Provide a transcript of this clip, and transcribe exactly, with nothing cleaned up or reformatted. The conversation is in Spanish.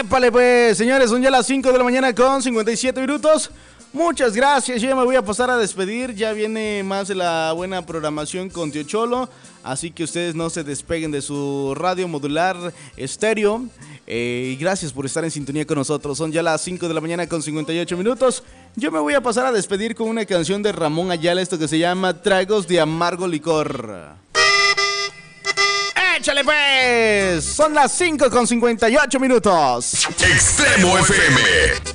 Épale pues, señores, son ya las cinco de la mañana con cincuenta y siete minutos. Muchas gracias, yo ya me voy a pasar a despedir. Ya viene más de la buena programación con Tío Cholo. Así que ustedes no se despeguen de su radio modular estéreo. Eh, y gracias por estar en sintonía con nosotros. Son ya las cinco de la mañana con cincuenta y ocho minutos. Yo me voy a pasar a despedir con una canción de Ramón Ayala, esto que se llama Tragos de Amargo Licor. ¡Échale pues! Son las cinco con cincuenta y ocho minutos. Extremo F M.